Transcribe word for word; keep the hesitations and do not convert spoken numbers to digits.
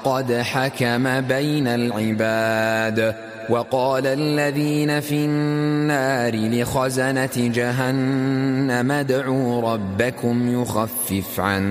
وقد حكم بين العباد. وقال الذين في النار لخزنة جهنم ادعوا ربكم يخفف عنا